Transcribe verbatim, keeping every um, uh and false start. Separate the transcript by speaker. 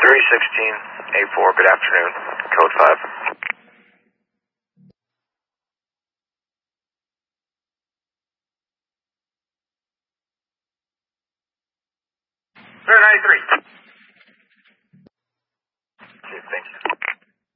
Speaker 1: three sixteen eight four, good afternoon, code five.
Speaker 2: Sir, ninety-three.
Speaker 1: Okay, thank you.